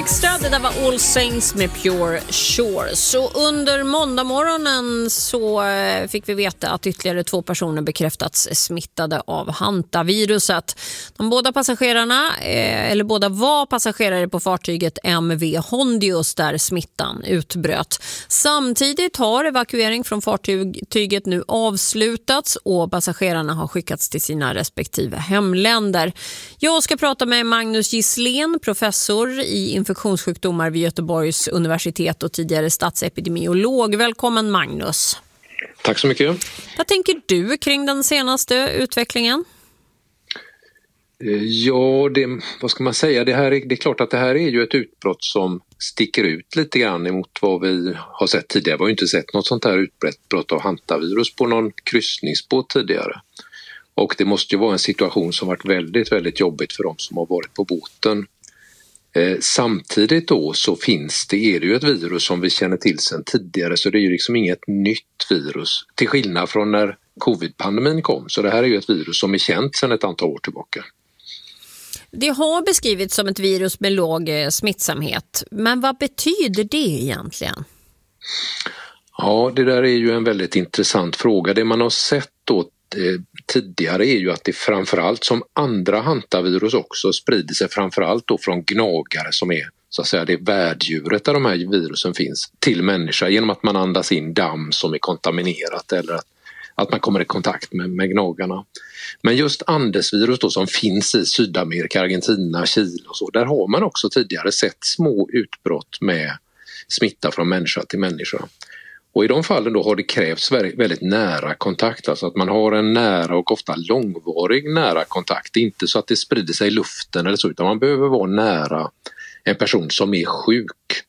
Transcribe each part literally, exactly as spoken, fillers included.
Extra, det där var All Saints med Pure Shore. Så under måndag morgonen så fick vi veta att ytterligare två personer bekräftats smittade av hantaviruset. De båda passagerarna, eller båda var passagerare på fartyget M V Hondius där smittan utbröt. Samtidigt har evakuering från fartyget nu avslutats och passagerarna har skickats till sina respektive hemländer. Jag ska prata med Magnus Gisslén, professor i infektionssjukdomar vid Göteborgs universitet och tidigare statsepidemiolog. Välkommen Magnus. Tack så mycket. Vad tänker du kring den senaste utvecklingen? Ja, det, vad ska man säga? Det, här är, det är klart att det här är ju ett utbrott som sticker ut lite grann emot vad vi har sett tidigare. Vi har ju inte sett något sånt här utbrott av hantavirus på någon kryssningsbåt tidigare. Och det måste ju vara en situation som varit väldigt, väldigt jobbigt för de som har varit på båten. Eh, samtidigt då så finns det, är det ju ett virus som vi känner till sedan tidigare, så det är ju liksom inget nytt virus. Till skillnad från när covid-pandemin kom, så det här är ju ett virus som är känt sedan ett antal år tillbaka. Det har beskrivits som ett virus med låg smittsamhet, men vad betyder det egentligen? Ja, det där är ju en väldigt intressant fråga. Det man har sett då tidigare är ju att det framförallt som andra hantavirus också sprider sig framförallt då från gnagare som är så att säga det värddjuret där de här virusen finns till människa genom att man andas in damm som är kontaminerat eller att, att man kommer i kontakt med, med gnagarna. Men just andesvirus då som finns i Sydamerika, Argentina, Chile och så, där har man också tidigare sett små utbrott med smitta från människa till människa. Och i de fallen då har det krävts väldigt nära kontakt, alltså att man har en nära och ofta långvarig nära kontakt. Inte så att det sprider sig i luften eller så, utan man behöver vara nära en person som är sjuk.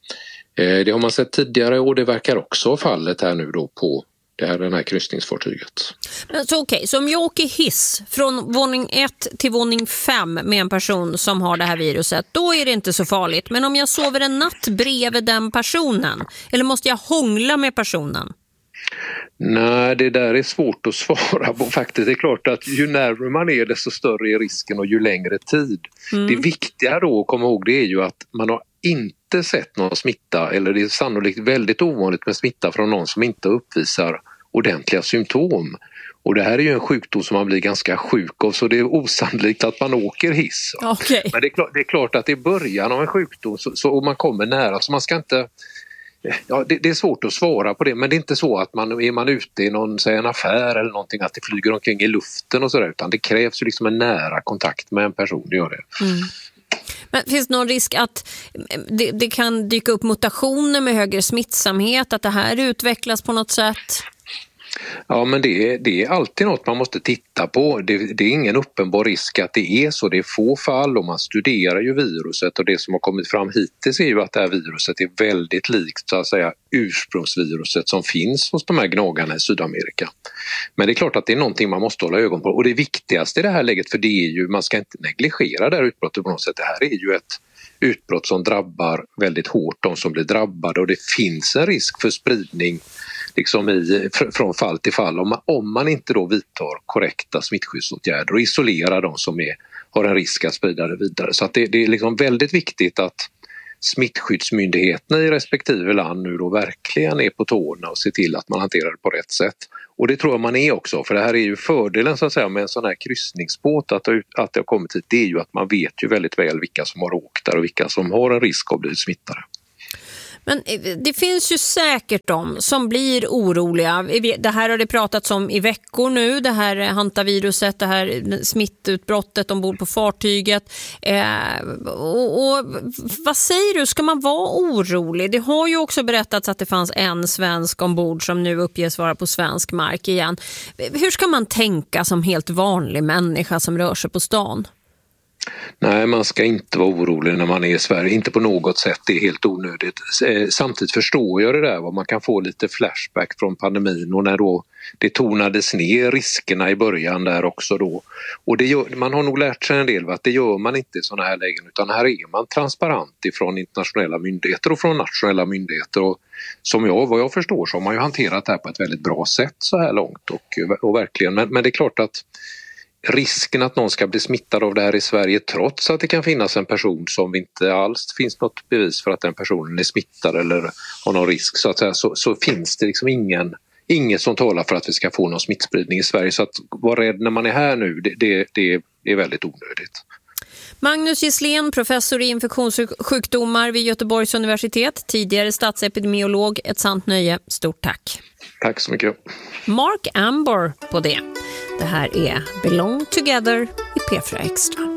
Det har man sett tidigare och det verkar också vara fallet här nu då på det här, den här kryssningsfartyget. Men så okej, okay. Så om jag åker hiss från våning ett till våning fem med en person som har det här viruset, då är det inte så farligt. Men om jag sover en natt bredvid den personen, eller måste jag hångla med personen? Nej, det där är svårt att svara på faktiskt. Det är klart att ju närmare man är desto större är risken och ju längre tid. Mm. Det viktiga då att komma ihåg det är ju att man har inte sett någon smitta, eller det är sannolikt väldigt ovanligt med smitta från någon som inte uppvisar ordentliga symptom. Och det här är ju en sjukdom som man blir ganska sjuk av, så det är osannolikt att man åker hiss. Okay. Men det är, klart, det är klart att i början av en sjukdom så, så och man kommer nära, så man ska inte... Ja, det, det är svårt att svara på det, men det är inte så att man är man ute i någon, säg en affär eller någonting, att det flyger omkring i luften och sådär, utan det krävs ju liksom en nära kontakt med en person, det gör det. Mm. Men finns det någon risk att det, det kan dyka upp mutationer med högre smittsamhet, att det här utvecklas på något sätt? Ja, men det är, det är alltid något man måste titta på. Det, det är ingen uppenbar risk att det är så. Det är få fall och man studerar ju viruset, och det som har kommit fram hittills är ju att det här viruset är väldigt likt så att säga ursprungsviruset som finns hos de här gnagarna i Sydamerika. Men det är klart att det är någonting man måste hålla ögon på, och det viktigaste i det här läget, för det är ju, man ska inte negligera det här utbrottet på något sätt. Det här är ju ett utbrott som drabbar väldigt hårt de som blir drabbade, och det finns en risk för spridning liksom i, från fall till fall om man, om man inte då vidtar korrekta smittskyddsåtgärder och isolerar de som är, har en risk att sprida det vidare. Så att det, det är liksom väldigt viktigt att smittskyddsmyndigheterna i respektive land nu då verkligen är på tårna och ser till att man hanterar det på rätt sätt. Och det tror jag man är också, för det här är ju fördelen så att säga med en sån här kryssningsbåt, att det, att det har kommit hit, det är ju att man vet ju väldigt väl vilka som har åkt där och vilka som har en risk att bli smittade. Men det finns ju säkert de som blir oroliga. Det här har det pratats om i veckor nu, det här hantaviruset, det här smittutbrottet ombord på fartyget. Eh, och, och vad säger du, ska man vara orolig? Det har ju också berättats att det fanns en svensk ombord som nu uppges vara på svensk mark igen. Hur ska man tänka som helt vanlig människa som rör sig på stan? Nej, man ska inte vara orolig när man är i Sverige, inte på något sätt, det är helt onödigt. Samtidigt förstår jag det där, vad man kan få lite flashback från pandemin och när då det tonades ner riskerna i början där också då. Och det gör, man har nog lärt sig en del att det gör man inte i sådana här lägen, utan här är man transparent ifrån internationella myndigheter och från nationella myndigheter, och som jag, vad jag förstår så har man ju hanterat det här på ett väldigt bra sätt så här långt och, och verkligen, men, men det är klart att risken att någon ska bli smittad av det här i Sverige, trots att det kan finnas en person som vi inte alls finns något bevis för att den personen är smittad eller har någon risk, så att säga, så, så finns det liksom ingen, inget som talar för att vi ska få någon smittspridning i Sverige. Så att vara rädd när man är här nu, det, det, det är väldigt onödigt. Magnus Gisslén, professor i infektionssjukdomar vid Göteborgs universitet, tidigare statsepidemiolog, ett sant nöje. Stort tack. Tack så mycket. Mark Amber på det. Det här är Belong Together i P fyra Extra.